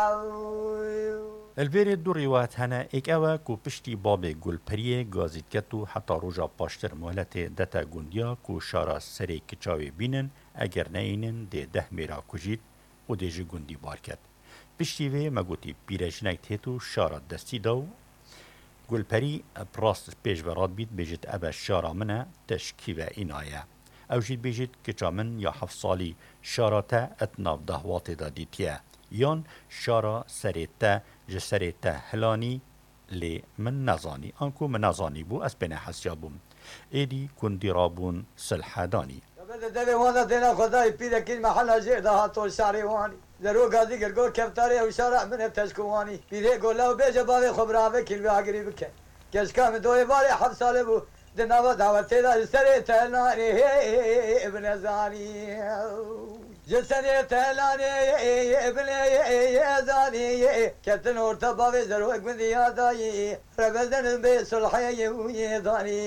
البيري الدوري واتهنا ايكاوا كو بشتي بابي گل پريه گازيت كتو حتى روجا پاشتر مهلت دتا گونديا كو شارا سري كچاوي بينن اگر نينن دي 10 ميرا كجيت و دي جي گوندي باركت بشتي وي مگوتي بيرجنك تيتو شارا دستي دو گل پري براست بيج براد بيت بيجت ابا شارا منا تشكيوه اينايا او جيت بيجت كچا من يا 7 سالي شارتا اتناف دهواتي دا ديتيا يان شارا سريتا جسريتا هلاني لي من نزاني انكو من نزاني بو اسبنا حسيابوم ايدي كندي رابون سلحاداني دبي وانا دينا خداي بيدا كل محل جي ده تو شاري واني درو غادي غرغو كفتاري وشارع من تشكواني بيدي قولوا بيجا بابي خبراوي كل واغري بك كشكا من دوي بالي حب سالبو دنا دعوتي دا سريتا ناري ابن زاني جسني تلاني ابن زاني كتن ورتبا زروق من دياداي ربزن بصلحي ويداني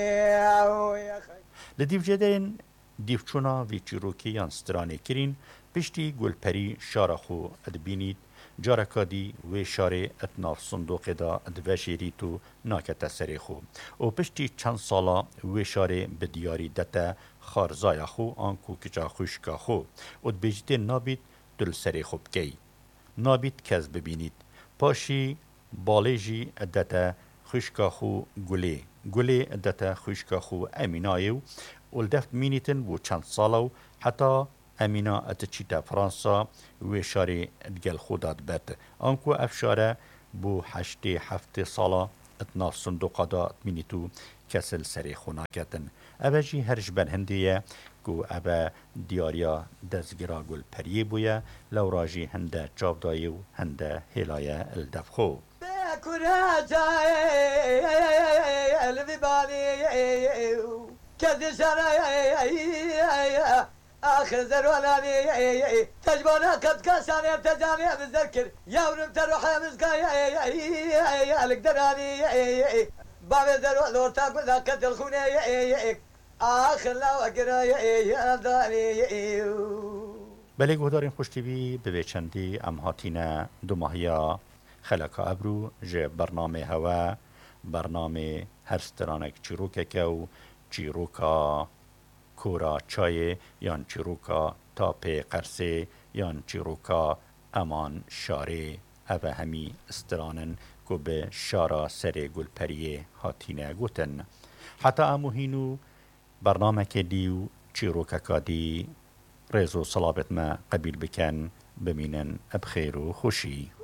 لديف جدين دیفچونا وی چیروکیان سترانه کرین پشتی گلپری شارخو ادبینید جارکادی و شاره اتناف صندوق دا ادوشیریتو ناکت سریخو و پشتی چند سالا و شاره بدیاری دتا خارزای خو آنکو کچا خوشکا خو و دبیجده نابید دل سریخو بکی نابید کز ببینید پاشی بالیجی دتا خوشکا خو گلی دتا خوشکا خو امینایو والدفت مينيتن بو چند سالو حتى امينا اتچيتا فرنسا وشاري ادگل خودات بات انكو افشاره بو 8 سالا اتناف صندوقا دا مينيتو كسل سري خوناكتن ابجي هرج بن هندية كو ابا دياريا دزگرا گل پريه بويا لو راجي هنده چاب دايو هنده هلايا الدفخو كذي شرعي آخر زرولاني تجبونا قد كاساني تجاني بذكر يورم تروح مسكاي لك دراني بابي زرول دور تاكل ذاك الخوني آخر لا وقراي داني بله گهدارین خوشتیوی به چندی ام هاتینا دو ماهیا خلق ابرو جه برنامه هوا برنامه هر سترانک چیروکه که چیروکا کورا چای یان چیروکا تاپ قرسه یان چیروکا امان شاره او همی استرانن که به شارا سر گل پریه هاتینه گوتن حتی امو هینو برنامه که دیو چیروکا که دی رزو صلابت ما قبیل بکن بمینن بخیر و خوشی